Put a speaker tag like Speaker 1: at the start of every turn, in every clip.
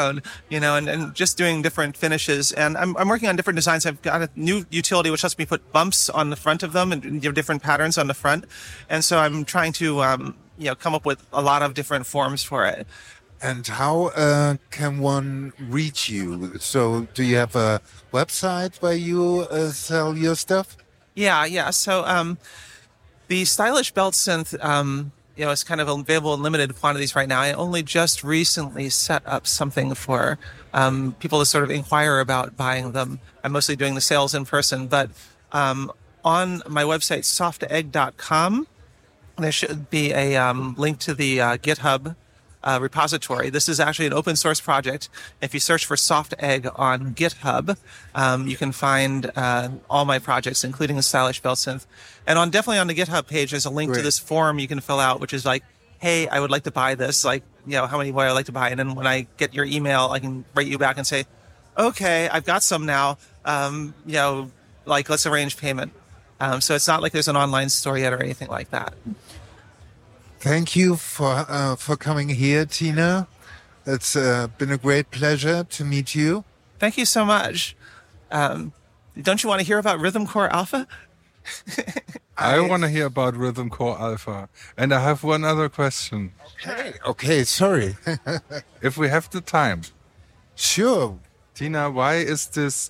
Speaker 1: own, and just doing different finishes. And I'm working on different designs. I've got a new utility which lets me put bumps on the front of them and different patterns on the front. And so I'm trying to, come up with a lot of different forms for it.
Speaker 2: And how can one reach you? So do you have a website where you sell your stuff?
Speaker 1: Yeah. So the stylish belt synth, is kind of available in limited quantities right now. I only just recently set up something for people to sort of inquire about buying them. I'm mostly doing the sales in person, but on my website, softegg.com, there should be a link to the GitHub repository. This is actually an open source project. If you search for Soft Egg on GitHub, you can find all my projects, including the stylish belt synth. And definitely on the GitHub page, there's a link to this form you can fill out, which is like, hey, I would like to buy this. Like, how many would I like to buy? And then when I get your email, I can write you back and say, okay, I've got some now. Let's arrange payment. So it's not like there's an online store yet or anything like that.
Speaker 2: Thank you for coming here, Tina. It's been a great pleasure to meet you.
Speaker 1: Thank you so much. Don't you want to hear about Rhythm Core Alpha?
Speaker 3: I want to hear about Rhythm Core Alpha. And I have one other question.
Speaker 2: Okay, sorry.
Speaker 3: If we have the time.
Speaker 2: Sure.
Speaker 3: Tina, why is this,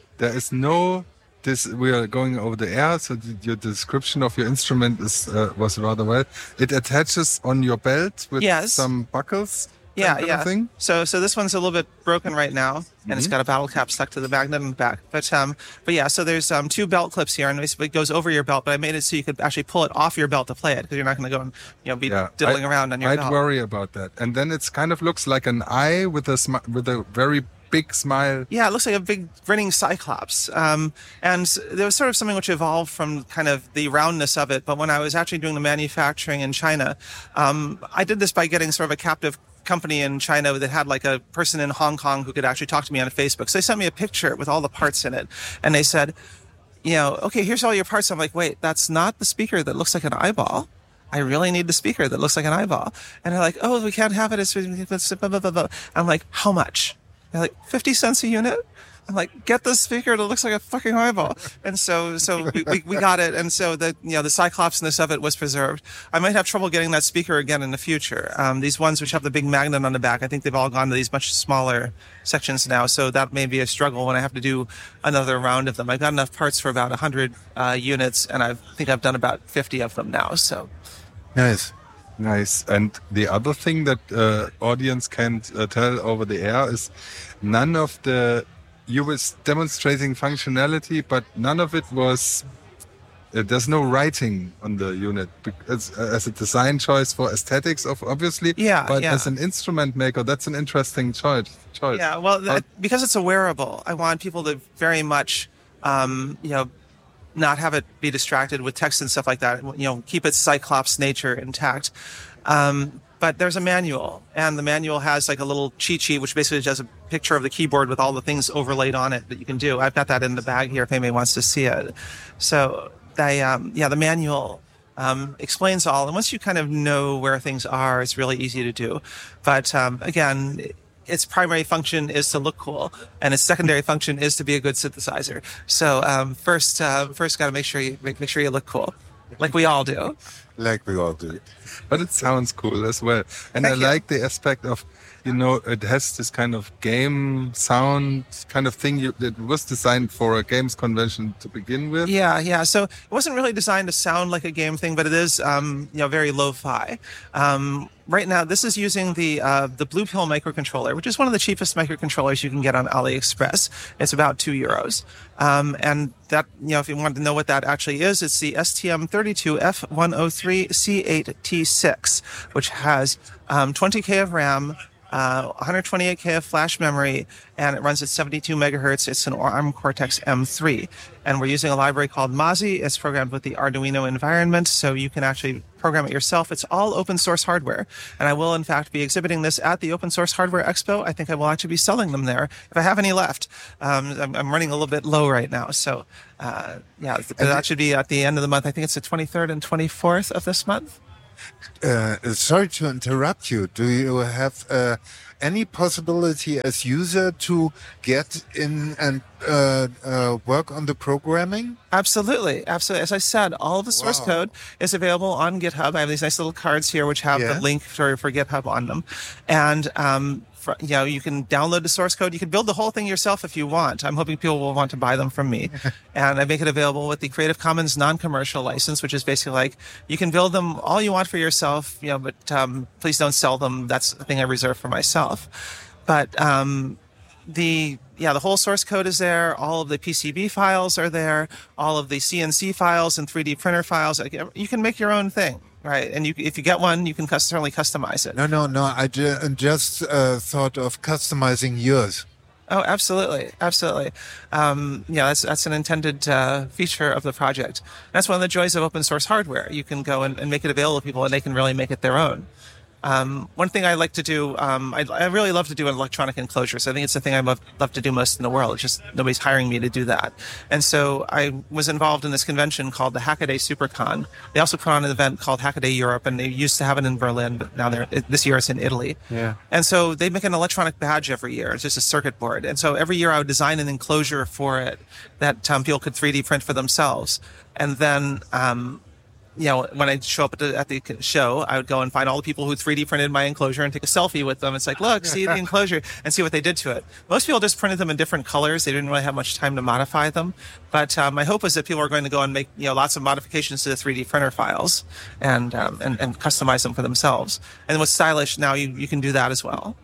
Speaker 3: we are going over the air, so your description of your instrument was rather well. It attaches on your belt with some buckles.
Speaker 1: Yeah. So this one's a little bit broken right now, and it's got a battle cap stuck to the magnet in the back. But yeah, so there's 2 belt clips here, and basically it goes over your belt. But I made it so you could actually pull it off your belt to play it, because you're not going to go and be diddling around on your belt.
Speaker 3: I'd worry about that. And then it's kind of looks like an eye with a very big smile.
Speaker 1: Yeah, it looks like a big grinning cyclops. And there was sort of something which evolved from kind of the roundness of it. But when I was actually doing the manufacturing in China, I did this by getting sort of a captive company in China that had like a person in Hong Kong who could actually talk to me on Facebook. So they sent me a picture with all the parts in it. And they said, okay, here's all your parts. I'm like, wait, that's not the speaker that looks like an eyeball. I really need the speaker that looks like an eyeball. And they're like, oh, we can't have it. It's blah, blah, blah, blah. I'm like, how much? They're like, 50 cents a unit? I'm like, get the speaker that looks like a fucking eyeball. And so we got it. And so the cyclopsness of it was preserved. I might have trouble getting that speaker again in the future. These ones which have the big magnet on the back, I think they've all gone to these much smaller sections now. So that may be a struggle when I have to do another round of them. I've got enough parts for about 100 units, and I think I've done about 50 of them now. So
Speaker 3: Nice. And the other thing that audience can tell over the air is you were demonstrating functionality, but none of it was, there's no writing on the unit as a design choice for aesthetics, obviously. But as an instrument maker, that's an interesting choice.
Speaker 1: Yeah, well, because it's a wearable, I want people to very much, not have it be distracted with text and stuff like that. Keep its cyclops nature intact. But there's a manual, and the manual has like a little cheat sheet, which basically just has a picture of the keyboard with all the things overlaid on it that you can do. I've got that in the bag here if anybody wants to see it. So the manual explains all. And once you kind of know where things are, it's really easy to do. But again, its primary function is to look cool, and its secondary function is to be a good synthesizer. So first got to make sure you look cool, like we all do.
Speaker 3: But it sounds cool as well. And I like the aspect of, it has this kind of game sound kind of thing that was designed for a games convention to begin with.
Speaker 1: Yeah. So it wasn't really designed to sound like a game thing, but it is, very lo-fi. Right now, this is using the Blue Pill microcontroller, which is one of the cheapest microcontrollers you can get on AliExpress. It's about €2. And that, if you want to know what that actually is, it's the STM32F103C8T6, which has 20K of RAM, 128K of flash memory, and it runs at 72 megahertz. It's an ARM Cortex M3. And we're using a library called Mozzie. It's programmed with the Arduino environment, so you can actually program it yourself. It's all open source hardware. And I will, in fact, be exhibiting this at the Open Source Hardware Expo. I think I will actually be selling them there if I have any left. I'm running a little bit low right now. So, that should be at the end of the month. I think it's the 23rd and 24th of this month.
Speaker 2: Sorry to interrupt you. Do you have any possibility as user to get in and work on the programming?
Speaker 1: Absolutely. As I said, all of the source code is available on GitHub. I have these nice little cards here which have the link for GitHub on them, and you can download the source code. You can build the whole thing yourself if you want. I'm hoping people will want to buy them from me. And I make it available with the Creative Commons non-commercial license, which is basically like you can build them all you want for yourself, but please don't sell them. That's the thing I reserve for myself. But the whole source code is there. All of the PCB files are there. All of the CNC files and 3D printer files. You can make your own thing. Right, and if you get one, you can certainly customize it.
Speaker 2: No. I just thought of customizing yours.
Speaker 1: Oh, absolutely. That's an intended feature of the project. That's one of the joys of open source hardware. You can go and make it available to people, and they can really make it their own. One thing I like to do, I really love to do electronic enclosures. I think it's the thing I love to do most in the world. It's just nobody's hiring me to do that. And so I was involved in this convention called the Hackaday SuperCon. They also put on an event called Hackaday Europe, and they used to have it in Berlin, but now this year it's in Italy.
Speaker 2: Yeah.
Speaker 1: And so they make an electronic badge every year. It's just a circuit board. And so every year I would design an enclosure for it that people could 3D print for themselves. And then when I show up at the show, I would go and find all the people who 3D printed my enclosure and take a selfie with them. It's like, look, see the enclosure, and see what they did to it. Most people just printed them in different colors. They didn't really have much time to modify them. But my hope is that people are going to go and make lots of modifications to the 3D printer files and customize them for themselves. And with Stylish now, you can do that as well.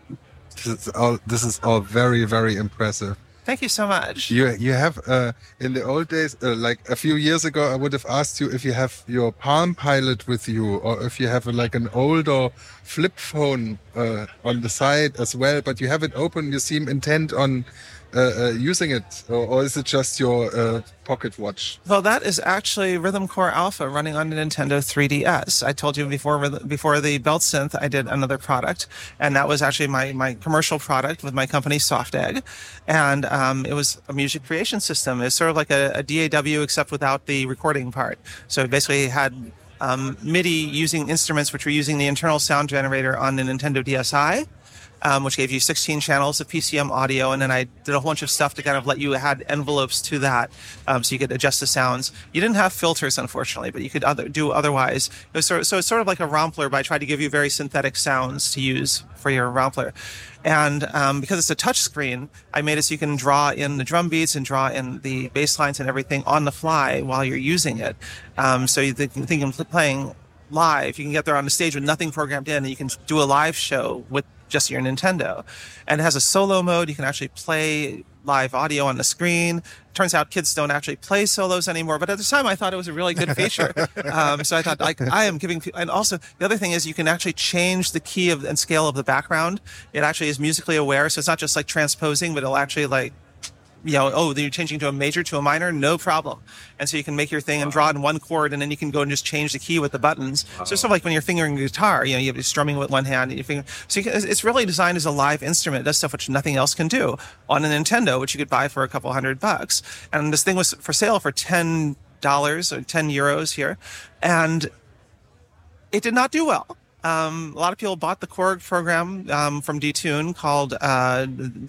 Speaker 3: This is all very, very impressive.
Speaker 1: Thank you so much.
Speaker 3: You have in the old days, like a few years ago, I would have asked you if you have your Palm Pilot with you, or if you have an older flip phone on the side as well. But you have it open. You seem intent on using it, or is it just your pocket watch?
Speaker 1: Well, that is actually Rhythm Core Alpha running on the Nintendo 3DS. I told you before the Belt Synth, I did another product, and that was actually my commercial product with my company SoftEgg, and it was a music creation system. It's sort of like a DAW except without the recording part. So it basically had MIDI using instruments which were using the internal sound generator on the Nintendo DSi. Which gave you 16 channels of PCM audio, and then I did a whole bunch of stuff to kind of let you add envelopes to that, so you could adjust the sounds. You didn't have filters, unfortunately, but you could do otherwise. It's sort of like a Rompler, but I tried to give you very synthetic sounds to use for your Rompler. And because it's a touch screen, I made it so you can draw in the drum beats and draw in the bass lines and everything on the fly while you're using it. So you think of playing live. You can get there on the stage with nothing programmed in, and you can do a live show with just your Nintendo. And it has a solo mode. You can actually play live audio on the screen. Turns out kids don't actually play solos anymore, but at the time I thought it was a really good feature. So I thought, I am giving, and also the other thing is you can actually change the key and scale of the background. It actually is musically aware, so it's not just like transposing, but it'll actually you're changing to a major to a minor, no problem. And so you can make your thing and draw in one chord, and then you can go and just change the key with the buttons. So it's sort of like when you're fingering a guitar, you're strumming with one hand. It's really designed as a live instrument. It does stuff which nothing else can do on a Nintendo, which you could buy for a couple $100. And this thing was for sale for $10 or 10 euros here. And it did not do well. A lot of people bought the Korg program from Detune called the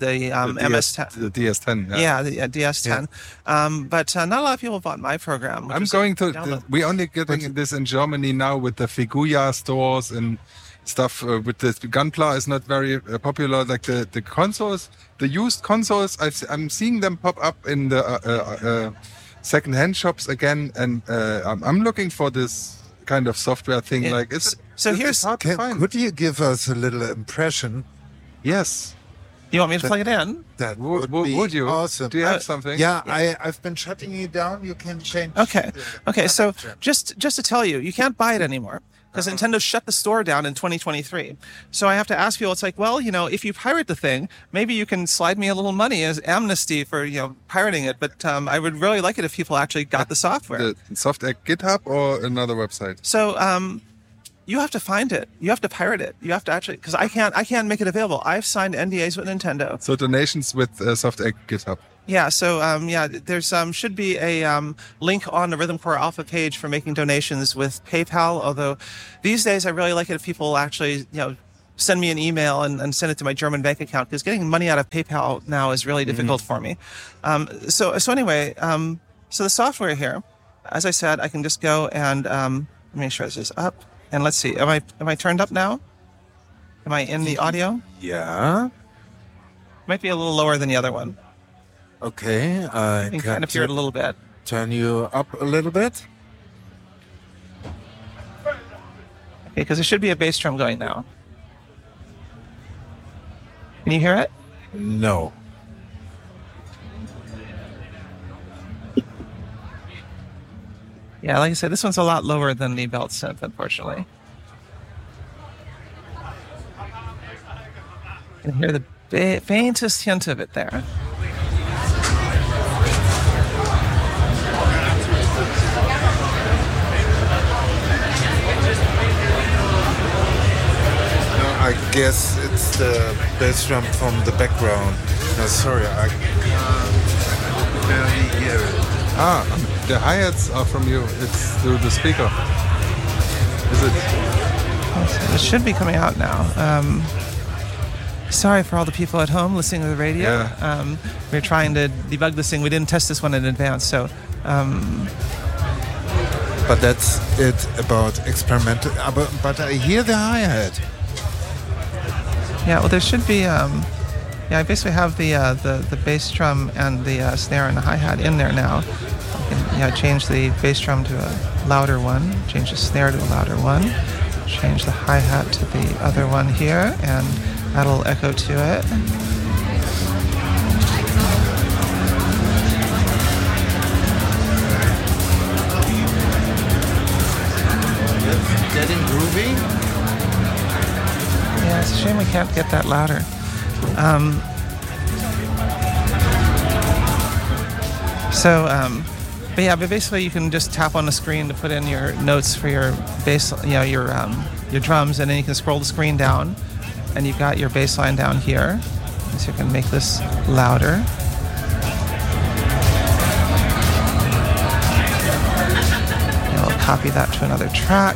Speaker 1: MS-10.
Speaker 3: The DS10.
Speaker 1: Yeah, the DS10. Yeah. But not a lot of people bought my program.
Speaker 3: I'm going to... We're only getting this in Germany now with the Figuya stores and stuff. With the Gunpla is not very popular. Like the consoles, the used consoles, I'm seeing them pop up in the second-hand shops again. And I'm looking for this kind of software thing. It's hard to find.
Speaker 2: Could you give us a little impression?
Speaker 3: Yes.
Speaker 1: You want me to plug it in?
Speaker 2: That would
Speaker 3: you?
Speaker 2: Awesome.
Speaker 3: Do you have something?
Speaker 2: Yeah, I've been shutting you down. You can change.
Speaker 1: Okay. So just to tell you, you can't buy it anymore because Nintendo shut the store down in 2023. So I have to ask people. It's like, well, if you pirate the thing, maybe you can slide me a little money as amnesty for pirating it. But I would really like it if people actually got the software.
Speaker 3: The SoftEgg GitHub or another website?
Speaker 1: So you have to find it. You have to pirate it. You have to actually, because I can't make it available. I've signed NDAs with Nintendo.
Speaker 3: So donations with SoftEgg GitHub.
Speaker 1: Yeah. So there's should be a link on the Rhythm Core Alpha page for making donations with PayPal. Although these days I really like it if people actually send me an email and send it to my German bank account, because getting money out of PayPal now is really difficult for me. So anyway, so the software here, as I said, I can just go and make sure this is up. And let's see, am I turned up now? Am I in the audio?
Speaker 2: Yeah.
Speaker 1: Might be a little lower than the other one.
Speaker 2: Okay, I
Speaker 1: can kind of hear it a little bit.
Speaker 2: Turn you up a little bit.
Speaker 1: Okay, because there should be a bass drum going now. Can you hear it?
Speaker 2: No.
Speaker 1: Yeah, like I said, this one's a lot lower than the belt synth, unfortunately. You can hear the faintest hint of it there.
Speaker 2: I guess it's the bass drum from the background. No, sorry, I can't barely hear it.
Speaker 3: The hi-hats are from you. It's through the speaker. Is it?
Speaker 1: It should be coming out now. Sorry for all the people at home listening to the radio.
Speaker 3: Yeah.
Speaker 1: We're trying to debug this thing. We didn't test this one in advance, so...
Speaker 2: But that's it about experimental... But I hear the hi-hat.
Speaker 1: Yeah, well, there should be... I basically have the bass drum and the snare and the hi-hat in there now. I can change the bass drum to a louder one, change the snare to a louder one, change the hi-hat to the other one here, and add a little echo to it.
Speaker 2: Getting groovy?
Speaker 1: Yeah, it's a shame we can't get that louder. But basically you can just tap on the screen to put in your notes for your bass, your drums, and then you can scroll the screen down, and you've got your bass line down here. So you can make this louder. And I'll copy that to another track.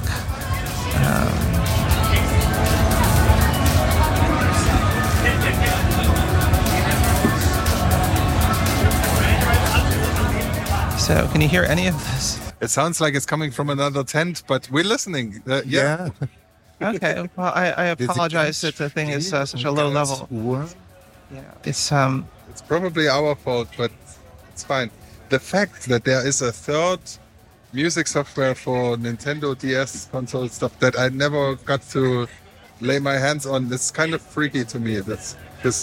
Speaker 1: So, can you hear any of this?
Speaker 3: It sounds like it's coming from another tent, but we're listening.
Speaker 2: Yeah.
Speaker 1: Okay. Well, I apologize that the thing is such a low level. Yeah. It's
Speaker 3: probably our fault, but it's fine. The fact that there is a third music software for Nintendo DS console stuff that I never got to lay my hands on, it's kind of freaky to me. But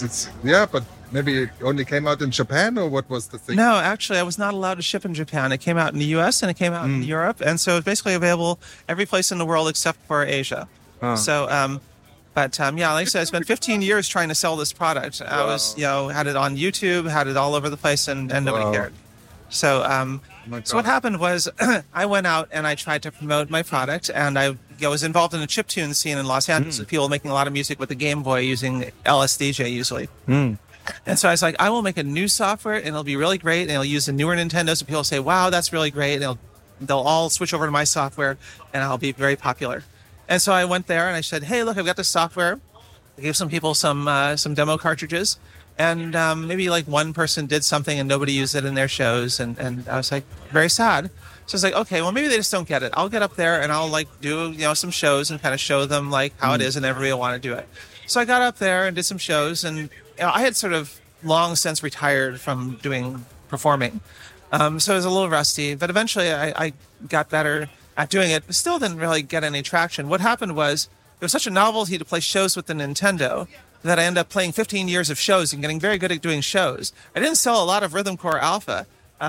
Speaker 3: maybe it only came out in Japan, or what was the thing?
Speaker 1: No, actually, I was not allowed to ship in Japan. It came out in the US and it came out in Europe, and so it's basically available every place in the world except for Asia. So, like I said, I spent 15 years trying to sell this product. Wow. I was, had it on YouTube, had it all over the place, and nobody cared. So, so what happened was I went out and I tried to promote my product, and I was involved in a chiptune scene in Los Angeles with people making a lot of music with the Game Boy using LSDJ usually. And so I was like, I will make a new software and it'll be really great, and it'll use the newer Nintendo, so people will say, wow, that's really great, and they'll all switch over to my software and I'll be very popular. And so I went there and I said, hey, look, I've got this software. I gave some people some demo cartridges, and maybe like one person did something and nobody used it in their shows, and I was like very sad. So I was like, okay, well, maybe they just don't get it. I'll get up there and I'll like do some shows and kind of show them like how it is, and everybody will want to do it. So I got up there and did some shows, and I had sort of long since retired from performing. So I was a little rusty, but eventually I got better at doing it, but still didn't really get any traction. What happened was it was such a novelty to play shows with the Nintendo that I ended up playing 15 years of shows and getting very good at doing shows. I didn't sell a lot of Rhythm Core Alpha.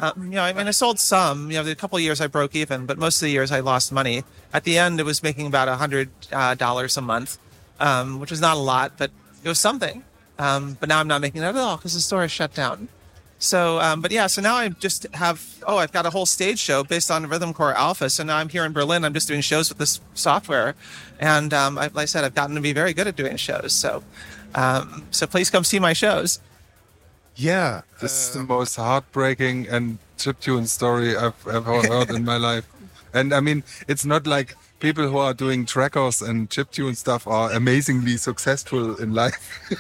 Speaker 1: I sold some. A couple of years I broke even, but most of the years I lost money. At the end, it was making about $100 a month, which was not a lot, but it was something. But now I'm not making that at all because the store is shut down. So, so now I just I've got a whole stage show based on Rhythm Core Alpha. So now I'm here in Berlin. I'm just doing shows with this software. And like I said, I've gotten to be very good at doing shows. So please come see my shows.
Speaker 3: Yeah. This is the most heartbreaking and chiptune story I've ever heard in my life. And I mean, it's not like people who are doing trackers and chiptune stuff are amazingly successful in life.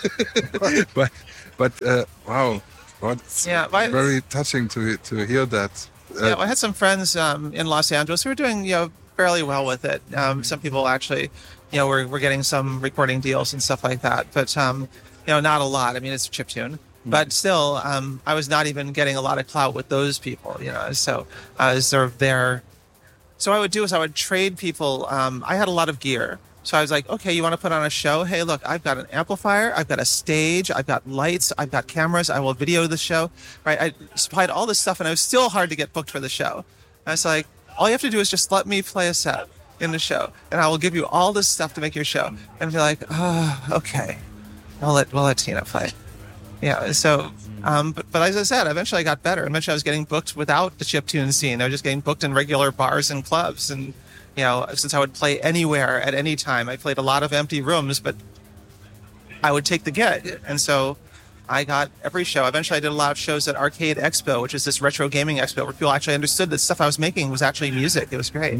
Speaker 3: but wow, it's very touching to hear that.
Speaker 1: I had some friends in Los Angeles who were doing fairly well with it. Some people actually, were getting some recording deals and stuff like that, but not a lot. I mean, it's a chiptune. But still, I was not even getting a lot of clout with those people, so I was sort of there. So what I would do is I would trade people. I had a lot of gear. So I was like, okay, you want to put on a show? Hey, look, I've got an amplifier. I've got a stage. I've got lights. I've got cameras. I will video the show. Right? I supplied all this stuff, and it was still hard to get booked for the show. And I was like, all you have to do is just let me play a set in the show, and I will give you all this stuff to make your show. And be like, okay, we'll let Tina play. Yeah, so, but as I said, eventually I got better. Eventually I was getting booked without the chiptune scene. I was just getting booked in regular bars and clubs. And, since I would play anywhere at any time, I played a lot of empty rooms, but I would take the gig. And so I got every show. Eventually I did a lot of shows at Arcade Expo, which is this retro gaming expo where people actually understood that stuff I was making was actually music. It was great.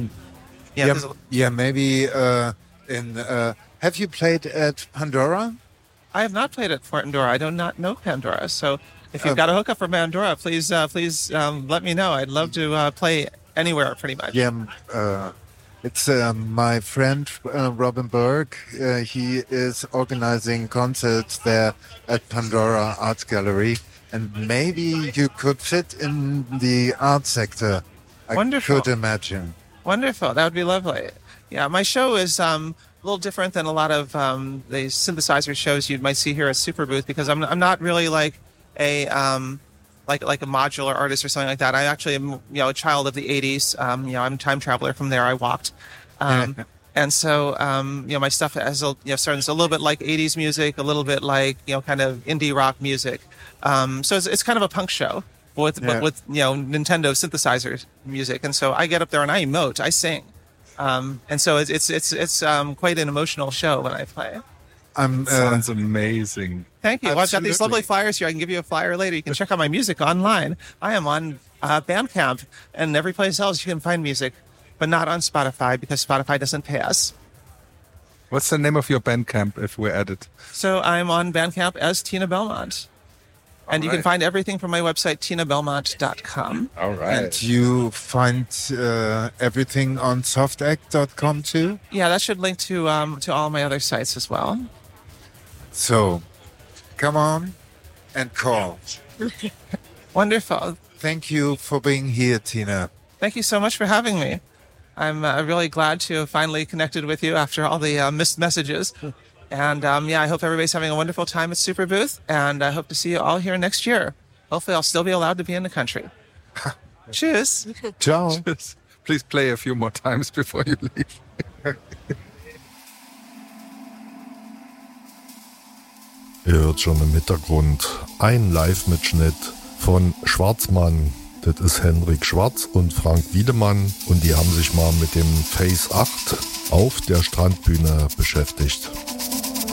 Speaker 2: Maybe have you played at Pandora?
Speaker 1: I have not played at Pandora. I do not know Pandora. So if you've got a hookup for Pandora, please let me know. I'd love to play anywhere pretty much.
Speaker 2: Yeah, it's my friend Robin Berg. He is organizing concerts there at Pandora Art Gallery. And maybe you could fit in the art sector.
Speaker 1: Wonderful.
Speaker 2: I could imagine.
Speaker 1: Wonderful. That would be lovely. Yeah, my show is a little different than a lot of the synthesizer shows you might see here at Superbooth, because I'm not really like a like a modular artist or something like that. I actually am a child of the 80s. I'm a time traveler from there. I walked, and so my stuff has starts a little bit like 80s music, a little bit like kind of indie rock music. So it's kind of a punk show with Nintendo synthesizer music, and so I get up there and I emote, I sing. And so it's quite an emotional show when I play.
Speaker 3: Sounds amazing.
Speaker 1: Thank you. Well, I've got these lovely flyers here. I can give you a flyer later. You can check out my music online. I am on Bandcamp, and every place else you can find music, but not on Spotify because Spotify doesn't pay us.
Speaker 3: What's the name of your Bandcamp if we're at it?
Speaker 1: So I'm on Bandcamp as Tina Belmont. And you can find everything from my website, tinabelmont.com.
Speaker 3: All right.
Speaker 2: And you find everything on softact.com too?
Speaker 1: Yeah, that should link to all my other sites as well.
Speaker 2: So, come on and call.
Speaker 1: Wonderful.
Speaker 2: Thank you for being here, Tina.
Speaker 1: Thank you so much for having me. I'm really glad to have finally connected with you after all the missed messages. And I hope everybody's having a wonderful time at Superbooth, and I hope to see you all here next year. Hopefully I'll still be allowed to be in the country. Cheers.
Speaker 2: Ciao.
Speaker 3: Cheers. Please play a few more times before you leave.
Speaker 4: Ihr hört schon im Hintergrund ein Live-Mitschnitt von Schwarzmann. Das ist Henrik Schwarz und Frank Wiedemann, und die haben sich mal mit dem Phase 8 auf der Strandbühne beschäftigt.